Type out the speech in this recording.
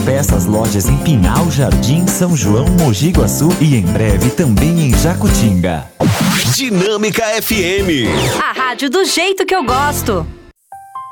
Autopeças, lojas em Pinhal, Jardim, São João, Mogi Guaçu e em breve também em Jacutinga. Dinâmica FM. A rádio do jeito que eu gosto.